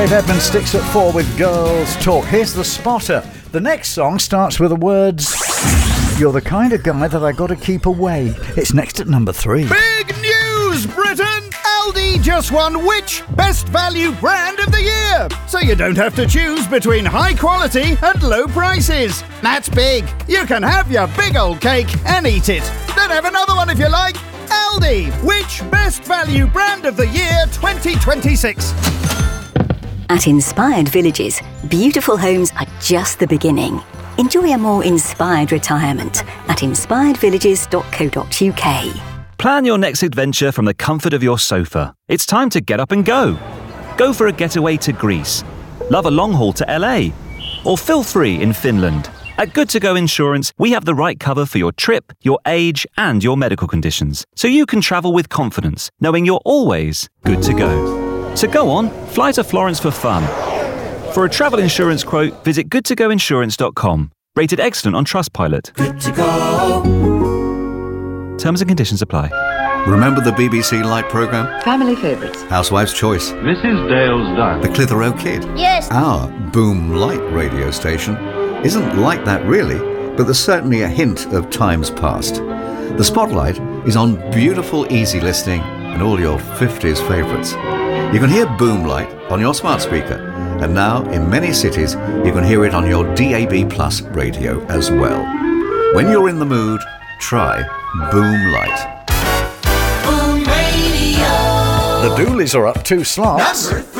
Dave Edmonds sticks at 4 with Girls Talk. Here's the spotter. The next song starts with the words, "You're the kind of guy that I gotta keep away." It's next at number 3. Big news, Britain! Aldi just won which Best Value Brand of the Year? So you don't have to choose between high quality and low prices. That's big. You can have your big old cake and eat it. Then have another one if you like. Aldi, which Best Value Brand of the Year 2026? At Inspired Villages, beautiful homes are just the beginning. Enjoy a more inspired retirement at inspiredvillages.co.uk. Plan your next adventure from the comfort of your sofa. It's time to get up and go. Go for a getaway to Greece. Love a long haul to LA. Or feel free in Finland. At Good To Go Insurance, we have the right cover for your trip, your age, and your medical conditions. So you can travel with confidence, knowing you're always good to go. So go on, fly to Florence for fun. For a travel insurance quote, visit goodtogoinsurance.com. Rated excellent on Trustpilot. Good to go. Terms and conditions apply. Remember the BBC Light programme? Family favourites. Housewife's Choice. Mrs. Dale's Dance. The Clitheroe Kid. Yes. Our Boom Light radio station isn't like that really, but there's certainly a hint of times past. The spotlight is on beautiful easy listening and all your 50s favourites. You can hear Boom Light on your smart speaker, and now in many cities you can hear it on your DAB Plus radio as well. When you're in the mood, try Boom Light. Boom Radio. The Dooleys are up 2 slots. Number 3.